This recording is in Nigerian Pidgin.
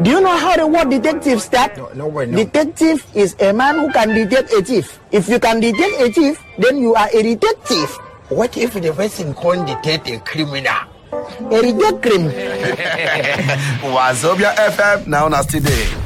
Do you know how the word detective starts? No. Detective is a man who can detect a thief. If you can detect a thief, then you are a detective. What if the person can't detect a criminal? A detective. Wazobia FM now today.